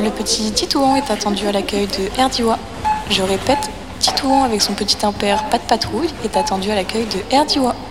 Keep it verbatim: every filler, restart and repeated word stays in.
Le petit Titouan est attendu à l'accueil de Herdiwa. Je répète, Titouan avec son petit impair pas de patrouille est attendu à l'accueil de Herdiwa.